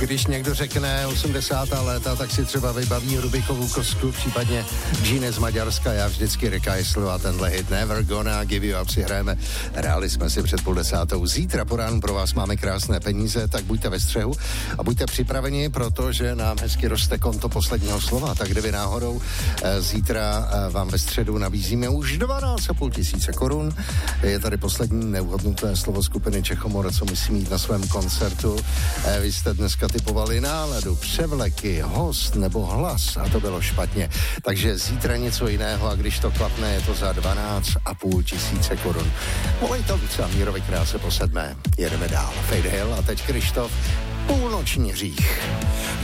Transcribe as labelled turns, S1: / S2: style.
S1: Když někdo řekne 80. léta, tak si třeba vybaví Rubikovu kostku, případně Gene z Maďarska. Já vždycky rekajslu a tenhle hit Never Gonna Give You Up si hrajeme. Hráli jsme si před 10:30. Zítra po ránu pro vás máme krásné peníze, tak buďte ve střehu a buďte připraveni, protože nám hezky roste konto posledního slova. Tak kdyby náhodou zítra vám ve středu nabízíme už 12,5 tisíce korun. Je tady poslední neuhodnuté slovo skupiny Čechomor, co musí mít na svém koncertu. Vy jste dneska typovali náladu, převleky, host nebo hlas a to bylo špatně. Takže zítra něco jiného a když to klapne, je to za 12,5 tisíce korun. Volejte Luca Mírovi kráse po 7. Jedeme dál. Fade Hill a teď Krištof, Půlnoční hřích.